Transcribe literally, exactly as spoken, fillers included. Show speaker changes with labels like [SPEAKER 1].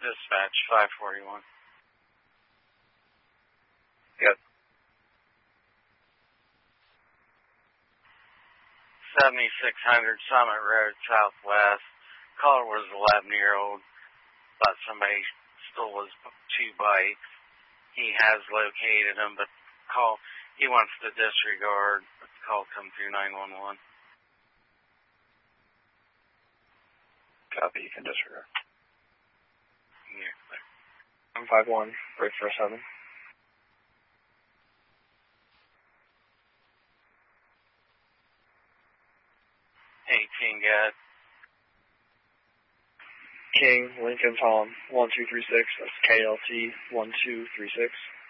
[SPEAKER 1] Dispatch five forty-one.
[SPEAKER 2] Yep.
[SPEAKER 1] seventy-six hundred Summit Road, Southwest. Caller was eleven-year-old. Thought somebody stole his two bikes. He has located them, but call he wants to disregard. But the call come through nine one one.
[SPEAKER 2] Copy, you can disregard.
[SPEAKER 1] Yeah.
[SPEAKER 2] one five one, break for a seven.
[SPEAKER 1] eighteen, good.
[SPEAKER 2] King, Lincoln, Tom, one two three six, that's K L T one two three six.